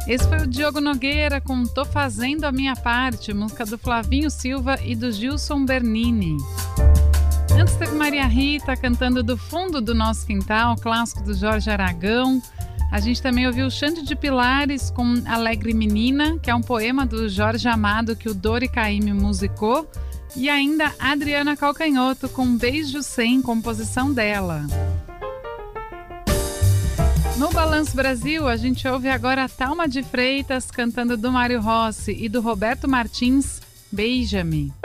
Esse foi o Diogo Nogueira com Tô Fazendo a Minha Parte, música do Flavinho Silva e do Gilson Bernini. Antes teve Maria Rita cantando Do Fundo do Nosso Quintal, clássico do Jorge Aragão. A gente também ouviu Xande de Pilares com Alegre Menina, que é um poema do Jorge Amado que o Dori Caymmi musicou. E ainda Adriana Calcanhoto com Beijo Sem, composição dela. No Balanço Brasil, a gente ouve agora a Thalma de Freitas cantando do Mário Rossi e do Roberto Martins, Beija-me.